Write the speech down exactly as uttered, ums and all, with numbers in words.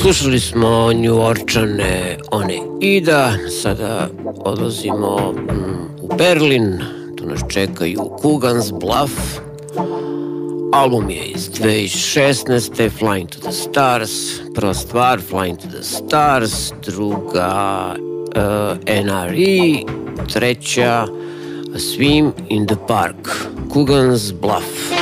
Slušali smo New Orčane, one Ida, sada odlazimo mm, u Berlin, tu nas čekaju Coogan's Bluff. Album je iz dve tisuće šesnaeste. Flying to the Stars, prva stvar Flying to the Stars, druga uh, N R E, treća A Swim in the Park, Coogan's Bluff.